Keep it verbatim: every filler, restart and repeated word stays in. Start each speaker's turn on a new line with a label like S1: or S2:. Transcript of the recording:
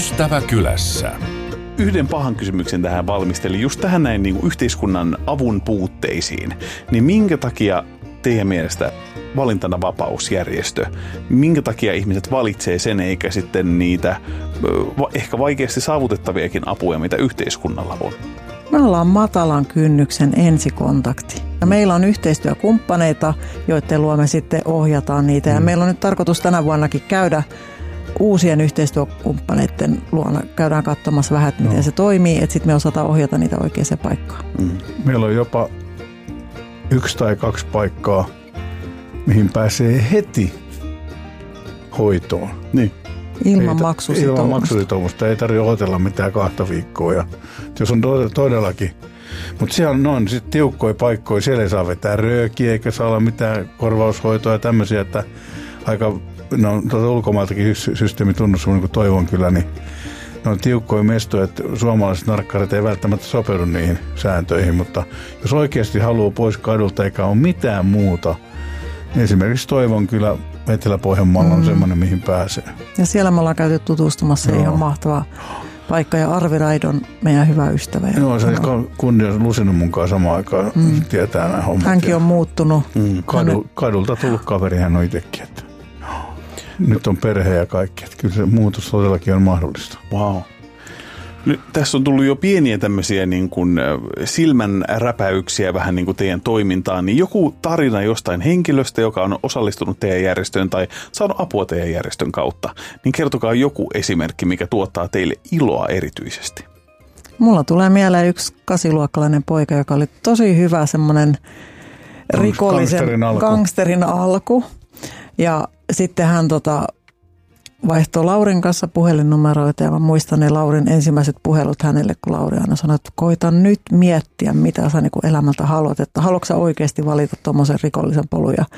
S1: Ystäväkylässä.
S2: Yhden pahan kysymyksen tähän valmistelin, just tähän näin niin kuin yhteiskunnan avun puutteisiin. Niin minkä takia teidän mielestä valintana vapausjärjestö, minkä takia ihmiset valitsee sen eikä sitten niitä ehkä vaikeasti saavutettaviakin apuja, mitä yhteiskunnalla on?
S3: Me ollaan matalan kynnyksen ensikontakti. Ja meillä on yhteistyökumppaneita, joiden luo me sitten ohjataan niitä. Ja meillä on nyt tarkoitus tänä vuonnakin käydä uusien yhteistyökumppaneiden luona. Käydään katsomassa vähän, että miten no. se toimii, että sitten me osataan ohjata niitä oikeaan paikkaan.
S4: Mm. Meillä on jopa yksi tai kaksi paikkaa, mihin pääsee heti hoitoon.
S2: Niin.
S3: Ilman maksusitoumusta.
S4: Ilman maksusitoumusta. Ei tarvitse odotella mitään kahta viikkoa. Ja jos on todellakin. Mutta siellä on, on sitten tiukkoja paikkoja. Siellä ei saa vetää röökiä eikä saa olla mitään korvaushoitoa ja tämmöisiä. Että aika, no tuota ulkomailtakin systeemi tunnus, niin kuin toivon kyllä, niin ne on tiukkoja mestoja, että suomalaiset narkkarit ei välttämättä sopeudu niihin sääntöihin. Mutta jos oikeasti haluaa pois kadulta eikä ole mitään muuta, esimerkiksi toivon kyllä Etelä-Pohjanmaalla on mm. semmoinen, mihin pääsee.
S3: Ja siellä me ollaan käyty tutustumassa. Joo. Ihan mahtava paikka. Ja Arvi Raidon meidän hyvä ystävä.
S4: Joo, se on kunnia Lusinut munkaan samaan aikaan. Mm. Tietää nämä hommat.
S3: Hänkin on muuttunut.
S4: Mm. Kadu, Hän... Kadulta tullut kaveri, hän on itsekin. Että. Nyt on perhe ja kaikki. Että kyllä se muutos todellakin on mahdollista.
S2: Wow. Nyt tässä on tullut jo pieniä tämmöisiä niin kuin silmän räpäyksiä vähän niin kuin teidän toimintaan, niin joku tarina jostain henkilöstä, joka on osallistunut teidän järjestöön tai saanut apua teidän järjestön kautta, niin kertokaa joku esimerkki, mikä tuottaa teille iloa erityisesti.
S3: Mulla tulee mieleen yksi kasiluokkalainen poika, joka oli tosi hyvä semmoinen rikollisen
S4: gangsterin alku.
S3: gangsterin alku. Ja sitten hän tota... vaihtoi Laurin kanssa puhelinnumeroita ja mä muistan ne Laurin ensimmäiset puhelut hänelle, kun Lauri aina sanoi, että koita nyt miettiä, mitä sä niin kuin elämältä haluat, että haluatko sä oikeasti valita tuommoisen rikollisen polun. Ja